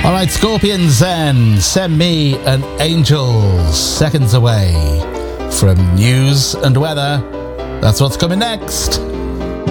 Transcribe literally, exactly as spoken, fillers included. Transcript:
Alright, Scorpions then. Send me an angel. Seconds away from news and weather. That's what's coming next.